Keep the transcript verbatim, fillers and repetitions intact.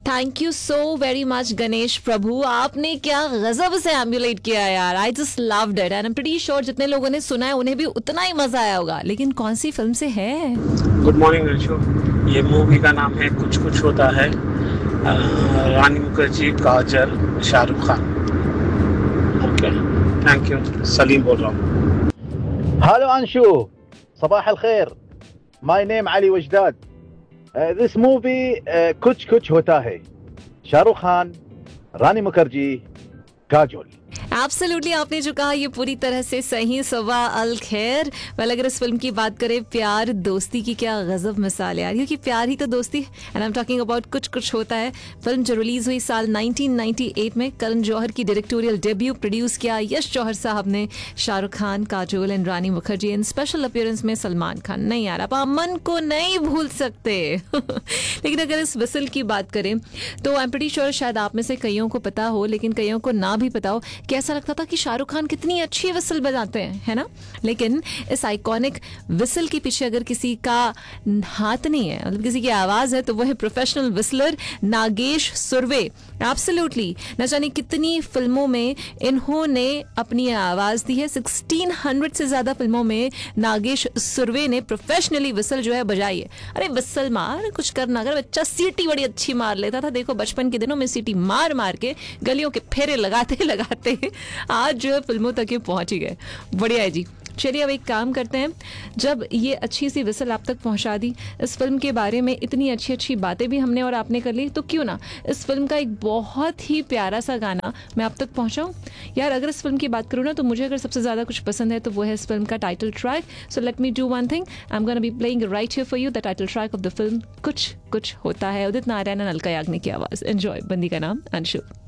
Thank you so very much Ganesh प्रभु, आपने क्या गजब से एम्बुलेट किया यार. I just loved it and I am pretty sure जितने लोगों ने सुना है उन्हें भी उतना ही मजा आया होगा. लेकिन कौन सी फिल्म से है? Good morning Anshu. ये मूवी का नाम है कुछ कुछ होता है. अ, रानी मुखर्जी, काजल, Shahrukh Khan. Okay, thank you. Salim बोल रहा हूँ. Hello Anshu, صباح الخير. My name Ali Wajdad. Uh, this movie uh, कुछ कुछ होता है. शाहरुख खान, रानी मुखर्जी, काजोल. एब्सोल्युटली, आपने जो कहा ये पूरी तरह से सही. सवा अल खैर. वेल, अगर इस फिल्म की बात करें, प्यार दोस्ती की क्या गजब मिसाल है यार, क्योंकि प्यार ही तो दोस्ती. And I am talking about कुछ कुछ होता है. फिल्म जो रिलीज हुई साल नाइनटीन नाइंटी एट में, करण जौहर की डायरेक्टोरियल डेब्यू. प्रोड्यूस किया यश जौहर साहब ने. Shahrukh Khan, Kajol and Rani Mukherjee. In special appearance में सलमान खान. नहीं यार, आप अमन को नहीं भूल सकते. लेकिन अगर इस विसल की बात करें तो आई एम प्रीटी श्योर शायद आप में से कईयों को पता हो, लेकिन कईयों को ना भी पता हो कि ऐसा लगता था कि शाहरुख खान कितनी अच्छी विसल बजाते हैं, है ना. लेकिन इस आइकॉनिक विसल के पीछे अगर किसी का हाथ नहीं है, मतलब किसी की आवाज है, तो वो है प्रोफेशनल विसलर नागेश सुरवे. एब्सोल्युटली, न जाने कितनी फिल्मों में इन्होंने अपनी आवाज दी है. सिक्सटीन हंड्रेड से ज्यादा फिल्मों में नागेश सुरवे ने प्रोफेशनली विसल जो है बजाई है. अरे विसल मार, कुछ करना कर. बच्चा सीटी बड़ी अच्छी मार लेता था. देखो बचपन के दिनों में सीटी मार मार के गलियों के फेरे लगाते लगाते आज जो है फिल्मों तक ये पहुंच ही गए. बढ़िया है जी. चलिए अब एक काम करते हैं. जब ये अच्छी सी विसल आप तक पहुंचा दी, इस फिल्म के बारे में इतनी अच्छी अच्छी बातें भी हमने और आपने कर ली, तो क्यों ना इस फिल्म का एक बहुत ही प्यारा सा गाना मैं आप तक पहुंचाऊं. यार अगर इस फिल्म की बात करूँ ना, तो मुझे अगर सबसे ज़्यादा कुछ पसंद है तो वो है इस फिल्म का title track. So let me do one thing. I am gonna be playing right here for you the title track of the film कुछ कुछ होता है. उदित नारायण और अलका याग्निक की आवाज़. एंजॉय. बंदी का नाम अंशु.